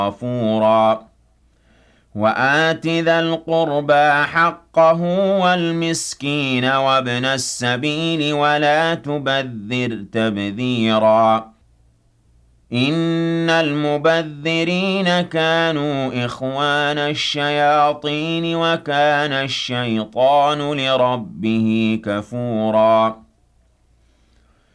غفورا وآت ذا القربى حقه والمسكين وابن السبيل ولا تبذر تبذيرا إن المبذرين كانوا إخوان الشياطين وكان الشيطان لربه كفورا